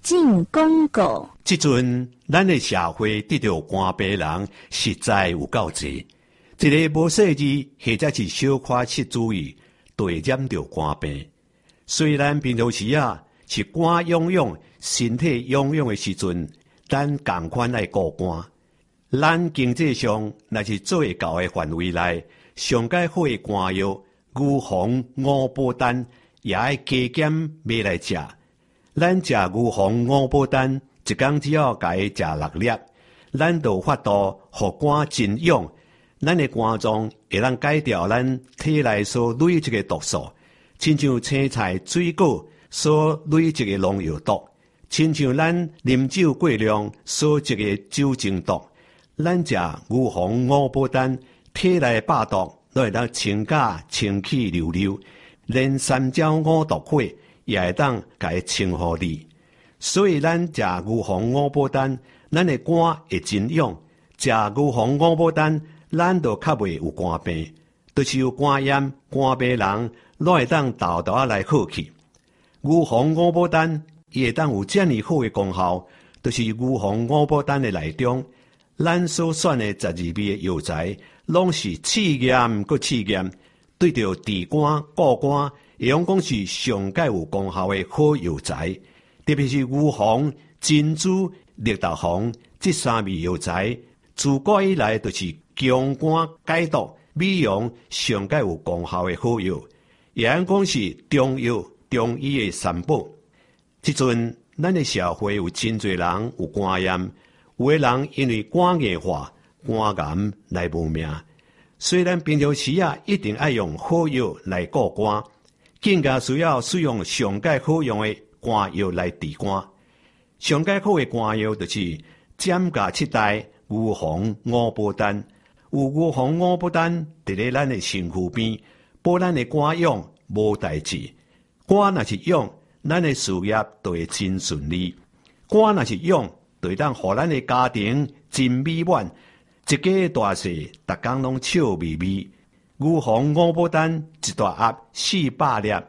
进广告。 即阵，咱的社会得到肝病人实在有够济。一个无细致或者是小可失注意，就会染着肝病。虽然平常时是肝痒痒、身体痒痒的时阵，咱同款爱顾肝。咱经济上若是做会到的范围内，上解好的肝药，牛黄、五宝丹也爱加减买来食。咱食牛黄、五宝丹，一天只要甲伊食6粒，咱就有法度互肝真痒。咱的肝脏会当改掉咱体内所累积的毒素，亲像青菜、水果所累积的农药毒，亲像咱啉酒过量所积的酒精毒。咱食牛黄、五宝丹，体内百毒都会当清甲清气溜溜，连三焦五毒火也会当甲伊清互你。所以咱食牛黄、五宝丹，咱的肝会真痒；食牛黄、五宝丹，咱就较袂有肝病，就是有肝炎、肝病人，拢会当豆豆来好去。牛黄、五宝丹伊会当有遮尔好的功效，就是牛黄、五宝丹的内中。咱所选的12味的药材，拢是试验搁试验，对着治肝、顾肝，会用讲是上界有功效的好药材。特别是牛黄、珍珠、绿豆黄这3味药材，自古以来就是强肝解毒、美容上界有功效的好药，也用讲是中药、中医的三宝。即阵，咱的社会有真侪人有肝炎。有的人因为肝硬化、肝癌来无命。虽然平常时一定爱用好药来顾肝，更加需要使用上界好用的肝药来治肝。上界好的肝药就是giảm價7代牛黃五寶丹。有牛黃五寶丹伫咧咱的身躯邊，保咱的肝癢無代志。肝若是癢，咱的事業就會真順利；肝若是癢，就会当互咱的家庭真美滿，一家大細，逐工拢笑眯眯。牛黃五寶丹一大盒400粒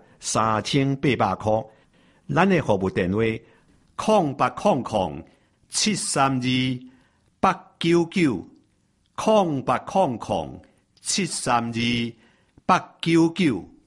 ，3800塊。咱的服務電話：0800-732-899，0800-732-899。